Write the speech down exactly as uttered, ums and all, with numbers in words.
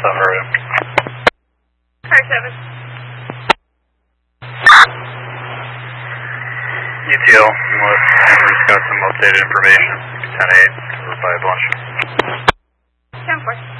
South Florida. Car seven. E T L, unless Andrew's got some updated information. ten eight, by a bunch. ten four.